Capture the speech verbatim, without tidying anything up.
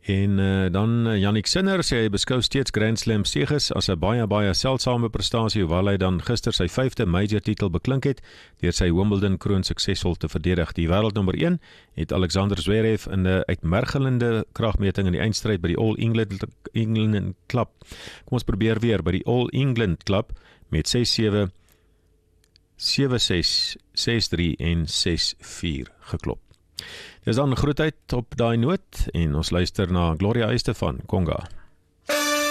En uh, dan uh, Jannik Sinner sê hy beskou steeds Grand Slam seges as 'n baie baie seldsame prestasie, hoewel hy dan gister sy vyfde major titel beklink het deur sy Wimbledon kroon suksesvol te verdedig. Die wêreldnommer een het Alexander Zverev in 'n uitmergelende kragmeting in die eindstryd by die All England, England Club. Kom ons probeer weer by die All England Club met ses sewe, sewe ses, ses drie en ses vier geklop. Dis dan groetheid op daai noot en ons luister na Gloria Estefan, Conga.